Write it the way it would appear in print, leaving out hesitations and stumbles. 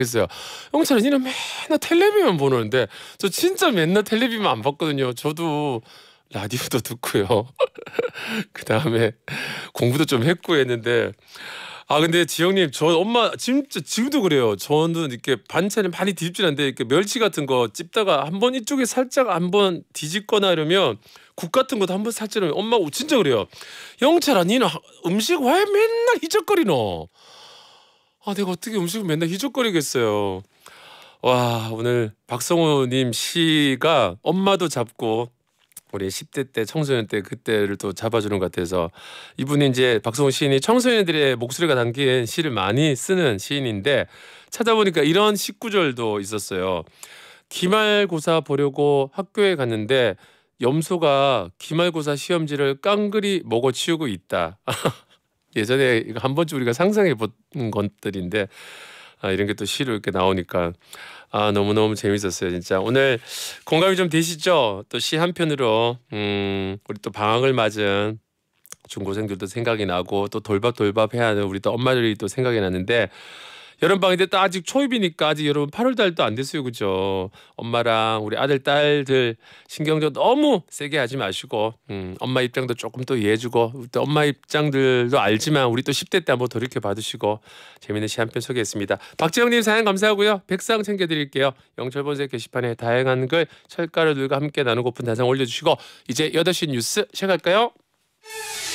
그랬어요. 영철아 니는 맨날 텔레비만 보는데 저 진짜 맨날 텔레비만 안 봤거든요. 저도 라디오도 듣고요. 그다음에 공부도 좀 했고 했는데 근데 지영님 저 엄마 진짜 지금도 그래요. 저는 이렇게 반찬을 많이 뒤집진 않는데 이렇게 멸치 같은 거 찝다가 한번 이쪽에 살짝 한번 뒤집거나 이러면 국 같은 것도 한번 살짝 이러면 엄마 진짜 그래요. 영철아 니는 음식 왜 맨날 희적거리노? 내가 어떻게 음식을 맨날 희적거리겠어요. 와 오늘 박성호님 시가 엄마도 잡고 우리 10대 때 청소년 때 그때를 또 잡아주는 것 같아서 이분이 이제 박성호 시인이 청소년들의 목소리가 담긴 시를 많이 쓰는 시인인데 찾아보니까 이런 시구절도 있었어요. 기말고사 보려고 학교에 갔는데 염소가 기말고사 시험지를 깡그리 먹어치우고 있다. 예전에 이거 한 번쯤 우리가 상상해 본 것들인데 이런 게 또 시로 이렇게 나오니까 너무너무 재밌었어요. 진짜 오늘 공감이 좀 되시죠? 또 시 한 편으로 우리 또 방학을 맞은 중고생들도 생각이 나고 또 돌밥돌밥 해야 하는 우리 또 엄마들이 또 생각이 나는데 여름방학인데 또 아직 초입이니까 아직 여러분 8월 달도 안 됐어요. 그죠? 엄마랑 우리 아들 딸들 신경전 너무 세게 하지 마시고 엄마 입장도 조금 또 이해해주고 또 엄마 입장들도 알지만 우리 또 10대 때 한번 돌이켜 받으시고 재미있는 시 한 편 소개했습니다. 박지영님 사연 감사하고요. 백상 챙겨드릴게요. 영철본색 게시판에 다양한 글 철가루들과 함께 나누고픈 단상 올려주시고 이제 8시 뉴스 시작할까요?